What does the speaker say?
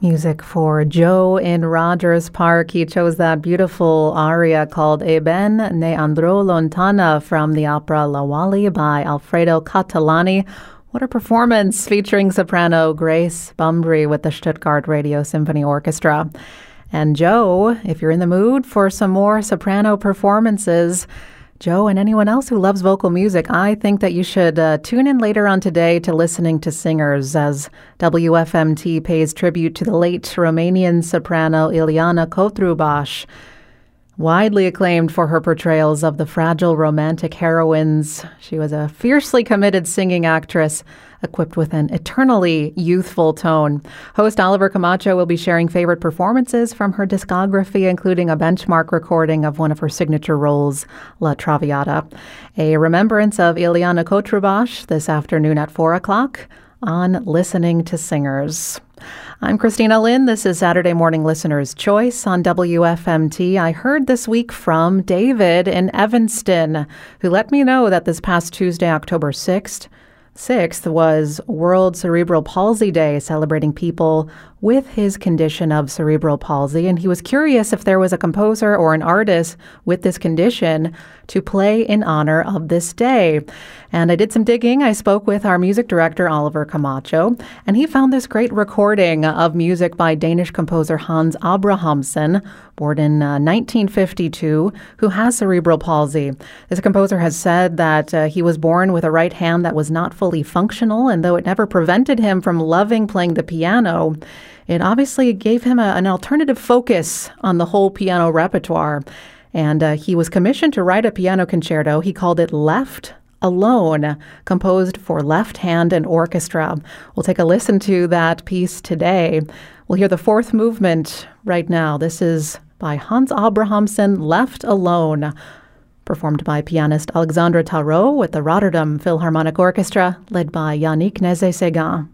Music for Joe in Rogers Park. He chose that beautiful aria called Eben ne andrò lontana from the opera La Wally by Alfredo Catalani. What a performance, featuring soprano Grace Bumbry with the Stuttgart Radio Symphony Orchestra. And Joe, if you're in the mood for some more soprano performances, Joe and anyone else who loves vocal music, I think that you should tune in later on today to Listening to Singers as WFMT pays tribute to the late Romanian soprano Ileana Cotrubaș, widely acclaimed for her portrayals of the fragile romantic heroines. She was a fiercely committed singing actress equipped with an eternally youthful tone. Host Oliver Camacho will be sharing favorite performances from her discography, including a benchmark recording of one of her signature roles, La Traviata. A remembrance of Ileana Cotrubaș this afternoon at 4 o'clock on Listening to Singers. I'm Christina Lynn. This is Saturday Morning Listener's Choice on WFMT. I heard this week from David in Evanston, who let me know that this past Tuesday, October 6th was World Cerebral Palsy Day, celebrating people with his condition of cerebral palsy. And he was curious if there was a composer or an artist with this condition to play in honor of this day. And I did some digging. I spoke with our music director, Oliver Camacho, and he found this great recording of music by Danish composer Hans Abrahamsen, born in 1952, who has cerebral palsy. This composer has said that he was born with a right hand that was not fully functional, and though it never prevented him from loving playing the piano, it obviously gave him an alternative focus on the whole piano repertoire. And he was commissioned to write a piano concerto. He called it Left Alone, composed for left hand and orchestra. We'll take a listen to that piece today. We'll hear the fourth movement right now. This is by Hans Abrahamsen, Left Alone, performed by pianist Alexandra Tarot with the Rotterdam Philharmonic Orchestra, led by Yannick Nézet-Séguin.